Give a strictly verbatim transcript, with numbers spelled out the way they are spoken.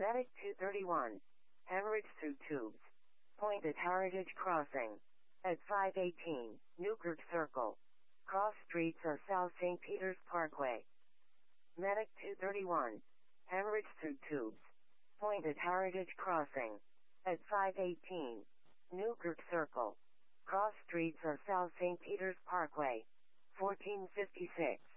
Medic two thirty-one. Hemorrhage through tubes. Point at Heritage Crossing. At five eighteen, Newkirk Circle. Cross streets are South Saint Peter's Parkway. Medic two thirty-one. Hemorrhage through tubes. Point at Heritage Crossing. At five eighteen, Newkirk Circle. Cross streets are South Saint Peter's Parkway. fourteen fifty-six.